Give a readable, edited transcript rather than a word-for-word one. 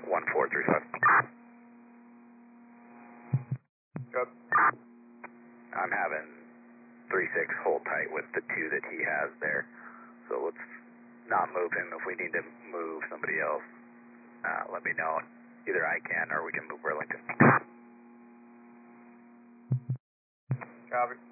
1435. Good. I'm having 36 hold tight with the 2 that he has there. So let's not move him. If we need to move somebody else, let me know. Either I can or we can move Burlington. Copy.